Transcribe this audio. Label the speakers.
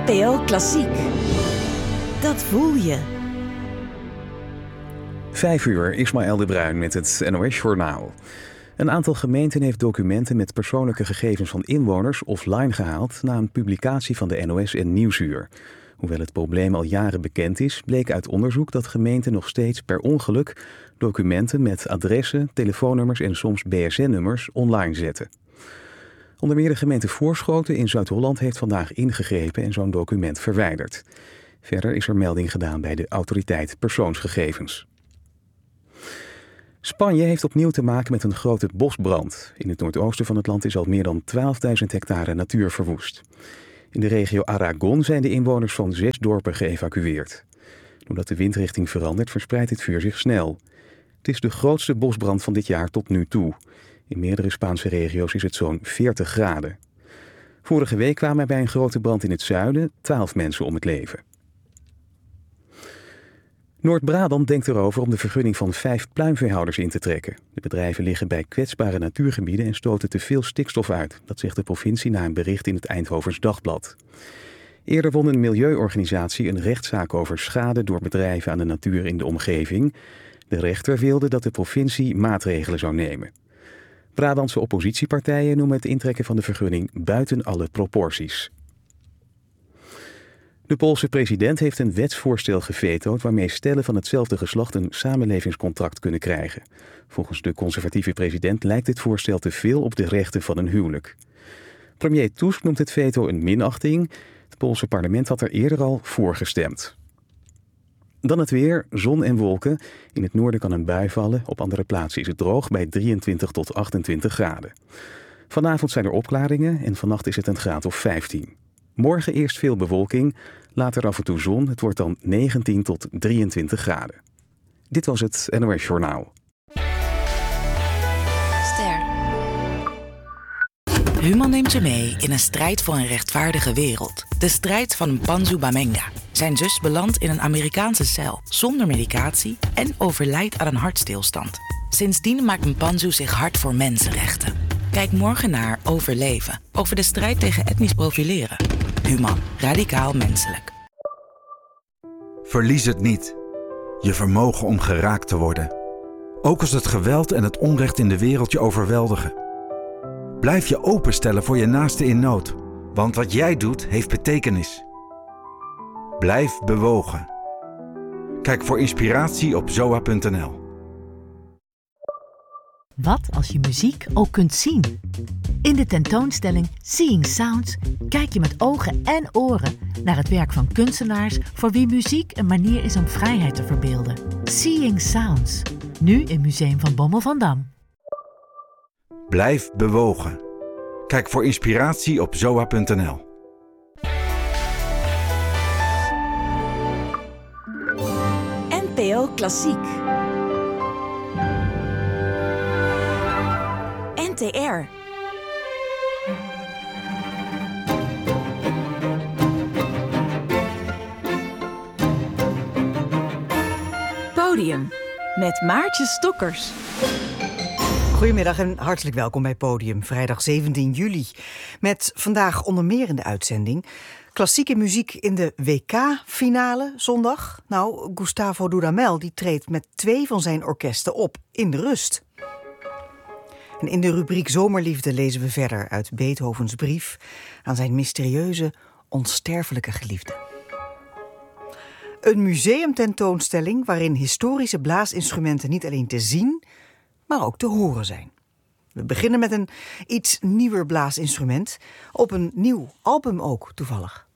Speaker 1: NPO Klassiek. Dat voel je.
Speaker 2: 5:00, Ismaël de Bruin met het NOS-journaal. Een aantal gemeenten heeft documenten met persoonlijke gegevens van inwoners offline gehaald na een publicatie van de NOS en Nieuwsuur. Hoewel het probleem al jaren bekend is, bleek uit onderzoek dat gemeenten nog steeds per ongeluk documenten met adressen, telefoonnummers en soms BSN-nummers online zetten. Onder meer de gemeente Voorschoten in Zuid-Holland heeft vandaag ingegrepen en zo'n document verwijderd. Verder is er melding gedaan bij de autoriteit persoonsgegevens. Spanje heeft opnieuw te maken met een grote bosbrand. In het noordoosten van het land is al meer dan 12.000 hectare natuur verwoest. In de regio Aragon zijn de inwoners van 6 dorpen geëvacueerd. Doordat de windrichting verandert, verspreidt het vuur zich snel. Het is de grootste bosbrand van dit jaar tot nu toe. In meerdere Spaanse regio's is het zo'n 40 graden. Vorige week kwamen er bij een grote brand in het zuiden 12 mensen om het leven. Noord-Brabant denkt erover om de vergunning van 5 pluimveehouders in te trekken. De bedrijven liggen bij kwetsbare natuurgebieden en stoten te veel stikstof uit. Dat zegt de provincie na een bericht in het Eindhovens Dagblad. Eerder won een milieuorganisatie een rechtszaak over schade door bedrijven aan de natuur in de omgeving. De rechter wilde dat de provincie maatregelen zou nemen. Brabantse oppositiepartijen noemen het intrekken van de vergunning buiten alle proporties. De Poolse president heeft een wetsvoorstel gevetood waarmee stellen van hetzelfde geslacht een samenlevingscontract kunnen krijgen. Volgens de conservatieve president lijkt dit voorstel te veel op de rechten van een huwelijk. Premier Tusk noemt het veto een minachting. Het Poolse parlement had er eerder al voor gestemd. Dan het weer, zon en wolken. In het noorden kan een bui vallen. Op andere plaatsen is het droog bij 23 tot 28 graden. Vanavond zijn er opklaringen en vannacht is het een graad of 15. Morgen eerst veel bewolking, later af en toe zon. Het wordt dan 19 tot 23 graden. Dit was het NOS Journaal.
Speaker 3: Ster. Human neemt je mee in een strijd voor een rechtvaardige wereld. De strijd van Mpanzu Bamenga. Zijn zus belandt in een Amerikaanse cel zonder medicatie en overlijdt aan een hartstilstand. Sindsdien maakt Mpanzu zich hard voor mensenrechten. Kijk morgen naar Overleven, over de strijd tegen etnisch profileren. Human, radicaal menselijk.
Speaker 4: Verlies het niet. Je vermogen om geraakt te worden. Ook als het geweld en het onrecht in de wereld je overweldigen. Blijf je openstellen voor je naaste in nood. Want wat jij doet, heeft betekenis. Blijf bewogen. Kijk voor inspiratie op zoa.nl.
Speaker 5: Wat als je muziek ook kunt zien? In de tentoonstelling Seeing Sounds kijk je met ogen en oren naar het werk van kunstenaars voor wie muziek een manier is om vrijheid te verbeelden. Seeing Sounds, nu in Museum van Bommel van Dam.
Speaker 4: Blijf bewogen. Kijk voor inspiratie op zoa.nl.
Speaker 1: NPO Klassiek. NTR. Podium met Maartje Stokkers.
Speaker 6: Goedemiddag en hartelijk welkom bij Podium, vrijdag 17 juli. Met vandaag onder meer in de uitzending klassieke muziek in de WK-finale zondag. Nou, Gustavo Dudamel die treedt met 2 van zijn orkesten op in de rust. En in de rubriek Zomerliefde lezen we verder uit Beethovens brief aan zijn mysterieuze, onsterfelijke geliefde. Een museumtentoonstelling waarin historische blaasinstrumenten niet alleen te zien, maar ook te horen zijn. We beginnen met een iets nieuwer blaasinstrument, op een nieuw album ook toevallig.